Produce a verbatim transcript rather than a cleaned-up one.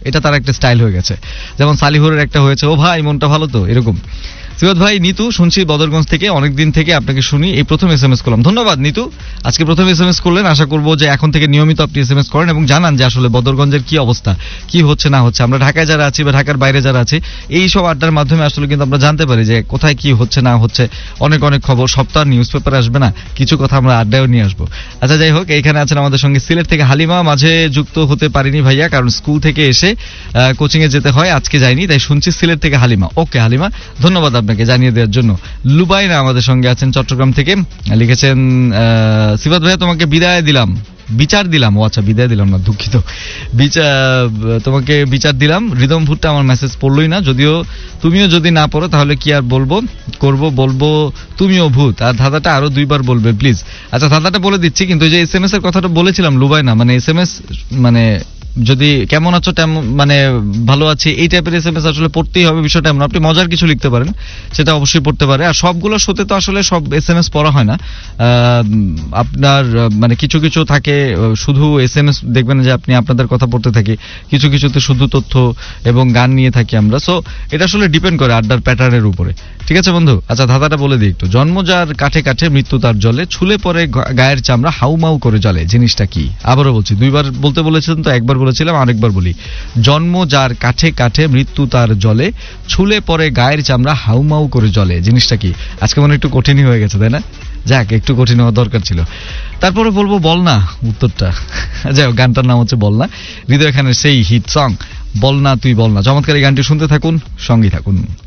এটা তার একটা স্টাইল হয়ে গেছে। যেমন সালিহুরের একটা হয়েছে, ও ভাই মনটা ভালো তো, এরকম। সিবাত ভাই, নিতু শুনছি বদরগঞ্জ থেকে, অনেকদিন থেকে আপনাকে শুনি, এই প্রথম এস এম এস করলাম। ধন্যবাদ নিতু, আজকে প্রথম এস এম এস করলেন। আশা করবো যে এখন থেকে নিয়মিত আপনি এস এম এস করেন এবং জানান যে আসলে বদরগঞ্জের কি অবস্থা, কি হচ্ছে না হচ্ছে। আমরা ঢাকায় যারা আছি বা ঢাকার বাইরে যারা আছি, এই সব আড্ডার মাধ্যমে আসলে কিন্তু আমরা জানতে পারি যে কোথায় কি হচ্ছে না হচ্ছে। অনেক অনেক খবর সপ্তাহ নিউজ পেপার আসবে না, কিছু কথা আমরা আড্ডায়ও নিয়ে আসবো। আচ্ছা যাই হোক, এইখানে আছেন আমাদের সঙ্গে সিলেট থেকে হালিমা। মাঝে যুক্ত হতে পারিনি ভাইয়া, কারণ স্কুল থেকে এসে কোচিং এ যেতে হয়, আজকে যাইনি, তাই শুনছি সিলেট থেকে হালিমা। ওকে হালিমা, ধন্যবাদ আপনাকে জানিয়ে দেওয়ার জন্য। লুবাইনা আমাদের সঙ্গে আছেন চট্টগ্রাম থেকে, লিখেছেন সিবাত ভাইয়া তোমাকে বিদায় দিলাম, বিচার দিলাম। ও আচ্ছা, বিদায় দিলাম না, দুঃখিত। বিচার, তোমাকে বিচার দিলাম। রিদম ভুট্টা আমার মেসেজ পড়লই না, যদিও তুমিও যদি না পড়ো তাহলে কি আর বলবো, করবো বলবো তুমিও ভূত। আর ধাঁধাটা আরো দুইবার বলবে প্লিজ। আচ্ছা ধাঁধাটা বলে দিচ্ছি, কিন্তু যে এস এম এস এর কথাটা বলেছিলাম লুবাইনা, মানে এস এম এস মানে যদি কেমন আছো মানে ভালো আছি এই টাইপের এস এম এস আসলে পড়তেই হবে, বিষয়টা এমন। আপনি মজার কিছু লিখতে পারেন, সেটা অবশ্যই পড়তে পারে। আর সবগুলো শোতে তো আসলে সব এস এম এস পড়া হয় না, আপনার মানে কিছু কিছু থাকে শুধু এস এম এস, দেখবেন যে আপনি আপনাদের কথা পড়তে থাকি, কিছু কিছুতে শুধু তথ্য এবং গান নিয়ে থাকি আমরা। সো এটা আসলে ডিপেন্ড করে আড্ডার প্যাটার্নের উপরে, ঠিক আছে বন্ধু? আচ্ছা ধাঁধাটা বলে দিই একটু। জন্ম যার কাঠে কাঠে, মৃত্যু তার জলে, ছুলে পরে গায়ের চামড়া হাউমাউ করে জ্বলে, জিনিসটা কি? আবারও বলছি, দুইবার বলতে বলেছেন তো, একবার বলেছিলাম, আরেকবার বলি। জন্ম যার কাঠে কাঠে, মৃত্যু তার জলে, ছুলে পরে গায়ের চামড়া হাউমাউ করে জ্বলে, জিনিসটা কি? আজকে মনে একটু কঠিনই হয়ে গেছে, তাই না? যাক, একটু কঠিন হওয়া দরকার ছিল। তারপরে বলবো বল না, উত্তরটা। যাই হোক, গানটার নাম হচ্ছে বল না, হৃদয় খানের সেই হিট সং বল না তুই বল না। চমৎকার এই গানটি শুনতে থাকুন, সঙ্গী থাকুন।